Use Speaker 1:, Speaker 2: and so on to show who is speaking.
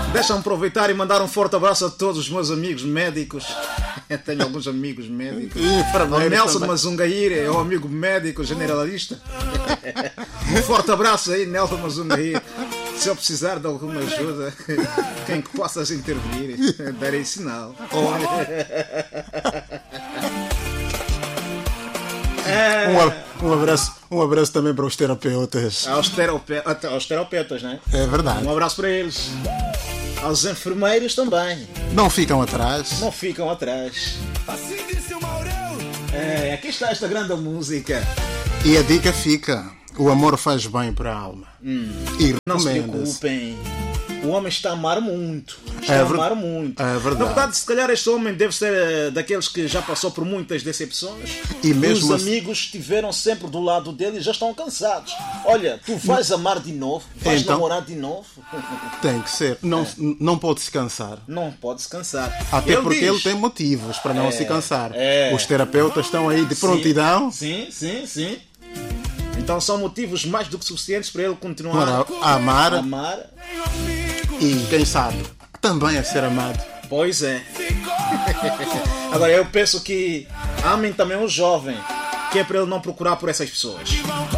Speaker 1: Deixa-me aproveitar e mandar um forte abraço a todos os meus amigos médicos. Eu tenho alguns amigos médicos. O Nelson Mazungaíra é um amigo médico generalista. Um forte abraço aí, Nelson Mazungaíra. Se eu precisar de alguma ajuda, quem que possas intervir, darei sinal.
Speaker 2: Um abraço também para os terapeutas.
Speaker 1: Aos terapeutas, né?
Speaker 2: É verdade.
Speaker 1: Um abraço para eles. Aos enfermeiros também.
Speaker 2: Não ficam atrás.
Speaker 1: Não ficam atrás. É, aqui está esta grande música.
Speaker 2: E a dica fica: o amor faz bem para a alma. E
Speaker 1: não se preocupem. O homem está a amar muito.
Speaker 2: É verdade.
Speaker 1: Na verdade, se calhar este homem deve ser daqueles que já passou por muitas decepções.
Speaker 2: E mesmo
Speaker 1: os amigos estiveram sempre do lado dele e já estão cansados. Olha, tu vais amar de novo? Vais namorar de novo?
Speaker 2: Tem que ser. Não pode se cansar.
Speaker 1: Não pode se cansar.
Speaker 2: Até porque ele tem motivos para não se cansar. Os terapeutas estão aí de prontidão.
Speaker 1: Sim. Então são motivos mais do que suficientes para ele continuar
Speaker 2: a amar.
Speaker 1: E
Speaker 2: quem sabe também a ser amado.
Speaker 1: Pois é. Agora eu penso que amem também o jovem, que é para ele não procurar por essas pessoas.